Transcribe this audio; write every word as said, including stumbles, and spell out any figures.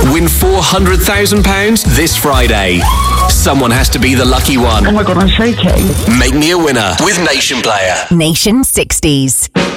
Win four hundred thousand pounds this Friday. Someone has to be the lucky one. Oh my God, I'm shaking. Make me a winner with Nation Player. Nation sixties.